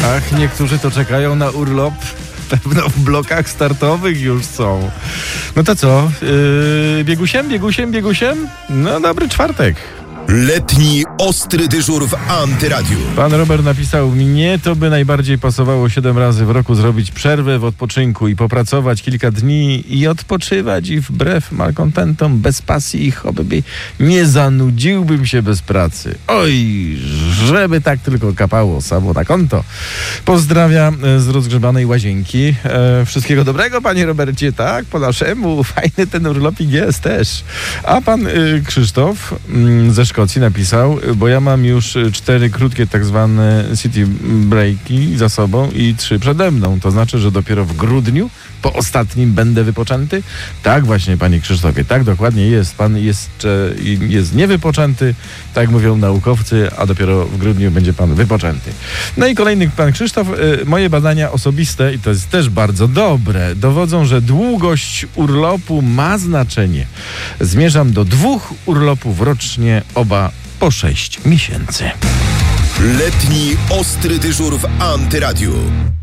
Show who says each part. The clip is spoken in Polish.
Speaker 1: blokach, niektórzy to czekają na urlop. Pewno w blokach startowych już są. No to co? Biegusiem? No dobry czwartek.
Speaker 2: Letni ostry dyżur w Antyradiu.
Speaker 1: Pan Robert napisał: mnie to by najbardziej pasowało 7 razy w roku zrobić przerwę w odpoczynku i popracować kilka dni i odpoczywać, i wbrew malkontentom, bez pasji i hobby nie zanudziłbym się bez pracy. Oj, żeby tak tylko kapało samo na konto. Pozdrawiam z rozgrzebanej Łazienki. Wszystkiego dobrego, panie Robercie, tak? Po naszemu. Fajny ten urlopik jest też. A pan Krzysztof ze Szkocji napisał: bo ja mam już 4 krótkie tak zwane city breaki za sobą i 3 przede mną. To znaczy, że dopiero w grudniu, po ostatnim, będę wypoczęty? Tak właśnie, panie Krzysztofie, tak dokładnie jest. Pan jest niewypoczęty, tak mówią naukowcy, a dopiero w grudniu będzie pan wypoczęty. No i kolejny pan Krzysztof: moje badania osobiste, i to jest też bardzo dobre, dowodzą, że długość urlopu ma znaczenie. Zmierzam do 2 urlopów rocznie, oba po 6 miesięcy.
Speaker 2: Letni ostry dyżur w Antyradiu.